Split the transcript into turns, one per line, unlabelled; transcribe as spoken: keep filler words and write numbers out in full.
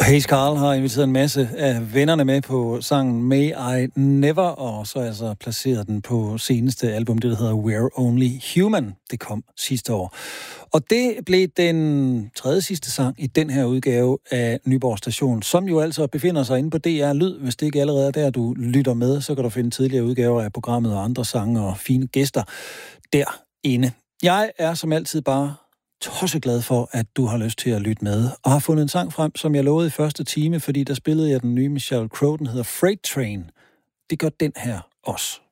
Hey Carl har inviteret en masse af vennerne med på sangen May I Never, og så altså placeret den på seneste album, det der hedder We're Only Human. Det kom sidste år. Og det blev den tredje sidste sang i den her udgave af Nyborg Station, som jo altså befinder sig inde på D R Lyd. Hvis det ikke allerede er der, du lytter med, så kan du finde tidligere udgaver af programmet og andre sange og fine gæster derinde. Jeg er som altid bare tosseglad for, at du har lyst til at lytte med, og har fundet en sang frem, som jeg lovede i første time, fordi der spillede jeg den nye med Sheryl Crow, den hedder Freight Train. Det gør den her også.